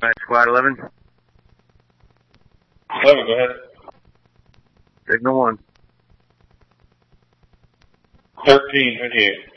Alright, Squad 11. 11, go ahead. Signal 1. 13, 58.